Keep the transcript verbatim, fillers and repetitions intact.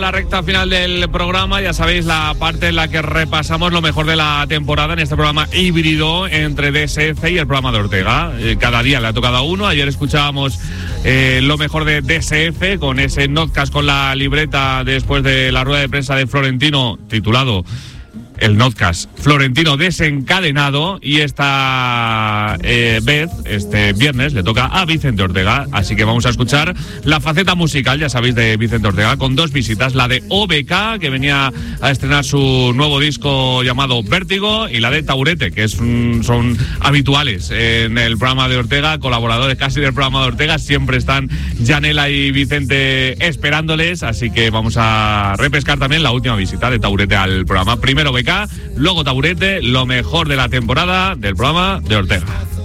la recta final del programa, ya sabéis, la parte en la que repasamos lo mejor de la temporada en este programa híbrido entre D S F y el programa de Ortega. Eh, cada día le ha tocado a uno. Ayer escuchábamos eh, lo mejor de D S F con ese notcast con la libreta después de la rueda de prensa de Florentino, titulado el notcast Florentino desencadenado, y esta eh, vez, este viernes, le toca a Vicente Ortega, así que vamos a escuchar la faceta musical, ya sabéis, de Vicente Ortega, con dos visitas, la de O B K, que venía a estrenar su nuevo disco llamado Vértigo, y la de Taburete, que es un, son habituales en el programa de Ortega, colaboradores casi del programa de Ortega, siempre están Janela y Vicente esperándoles, así que vamos a repescar también la última visita de Taburete al programa. Primero O B K, luego Taburete, lo mejor de la temporada del programa de Ortega.